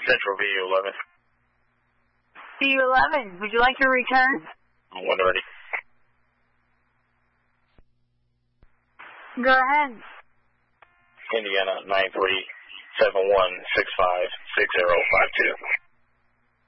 Central VU11. VU11, would you like your return? When ready. Go ahead. Indiana 9371656052.